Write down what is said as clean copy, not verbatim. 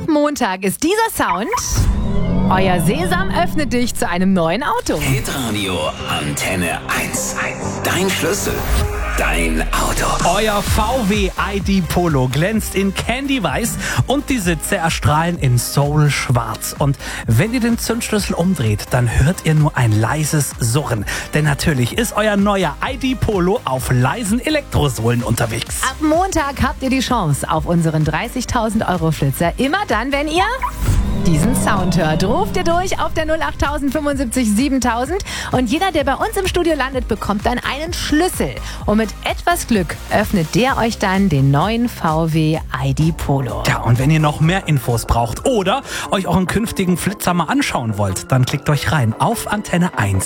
Montag ist dieser Sound euer Sesam öffnet dich zu einem neuen Auto. Hitradio Antenne 1. Dein Schlüssel. Dein Auto. Euer VW ID Polo glänzt in Candy Weiß und die Sitze erstrahlen in Soul Schwarz. Und wenn ihr den Zündschlüssel umdreht, dann hört ihr nur ein leises Surren. Denn natürlich ist euer neuer ID Polo auf leisen Elektrosohlen unterwegs. Ab Montag habt ihr die Chance auf unseren 30.000 € Flitzer. Immer dann, wenn ihr diesen Sound hört. Ruft ihr durch auf der 08000 75 7000 und jeder, der bei uns im Studio landet, bekommt dann einen Schlüssel. Und mit etwas Glück öffnet der euch dann den neuen VW ID Polo. Ja, und wenn ihr noch mehr Infos braucht oder euch euren künftigen Flitzer mal anschauen wollt, dann klickt euch rein auf antenne1.de.